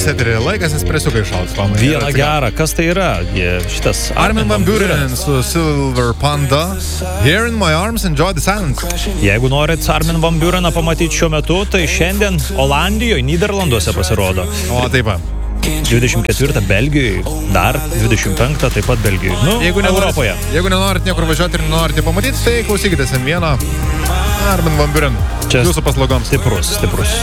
Lietuvos eterį laikas espresiukai šaut. Vieną gerą, kas tai yra? Šitas Armin van Buuren su Silver Panda. Here in my arms, enjoy the silence. Jeigu norit Armin van Buureną pamatyti šiuo metu, tai šiandien Olandijoje, Nyderlanduose pasirodo. O, taip pat. 24 Belgijoje, dar 25 taip pat Belgijoje. Nu, Europoje. Jeigu nenorit niekur važiuoti ir nenorit pamatyti, tai klausykitės M1 Armin van Buuren. Čia jūsų paslaugoms. Stiprus.